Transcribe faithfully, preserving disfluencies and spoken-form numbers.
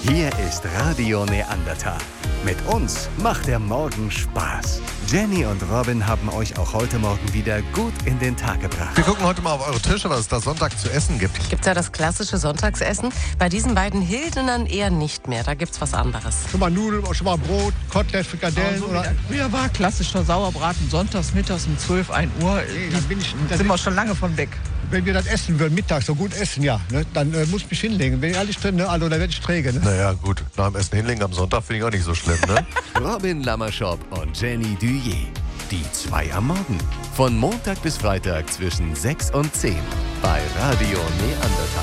Hier ist Radio Neandertal. Mit uns macht der Morgen Spaß. Jenny und Robin haben euch auch heute Morgen wieder gut in den Tag gebracht. Wir gucken heute mal auf eure Tische, was es da Sonntag zu essen gibt. Gibt's ja das klassische Sonntagsessen. Bei diesen beiden Hildnern eher nicht mehr. Da gibt's was anderes. Schon mal Nudeln, schon mal Brot, Kotelett, Frikadellen. So oder früher war klassischer Sauerbraten sonntags, mittags um zwölf, ein Uhr. Nee, dann bin ich, Da sind wir schon lange von weg. wenn wir das essen würden, mittags so gut essen, ja, ne, dann äh, muss ich mich hinlegen. Bin ich ehrlich drin, ne? Also, da werde ich träge. Ne? Naja, gut, nach dem Essen hinlegen am Sonntag finde ich auch nicht so schlimm, ne? Robin Lammerschop und Jenny Duyé. Die zwei am Morgen. Von Montag bis Freitag zwischen sechs und zehn. Bei Radio Neandertal.